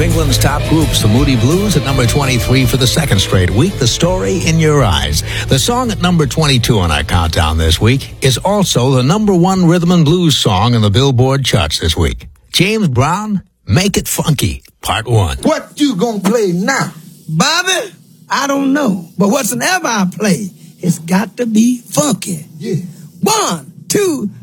of England's top groups, the Moody Blues, at number 23 for the second straight week. The Story in Your Eyes. The song at number 22 on our countdown this week is also the number one rhythm and blues song in the Billboard charts this week. James Brown, Make It Funky, Part 1. What you gonna play now? Bobby, I don't know. But whatsoever I play, it's got to be funky. Yeah. 1, 2,